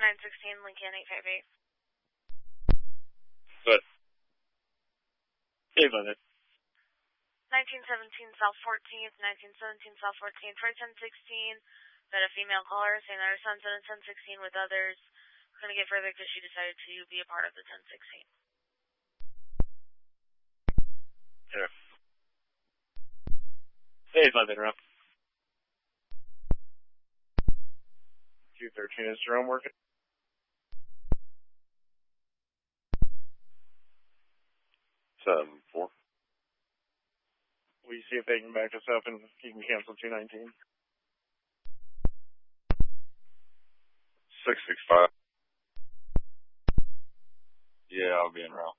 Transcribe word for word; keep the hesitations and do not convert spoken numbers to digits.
nine sixteen, Lincoln eight five eight. Good. Hey, Mother. nineteen seventeen South fourteenth, nineteen seventeen South fourteenth, for ten sixteen. Got a female caller saying that her son's in a ten sixteen with others. We're going to get further because she decided to be a part of the ten sixteen. Sure. Hey, Mother. two thirteen, is Jerome working? seven four. Will you see if they can back us up and you can cancel two nineteen? six six five. Yeah, I'll be in route.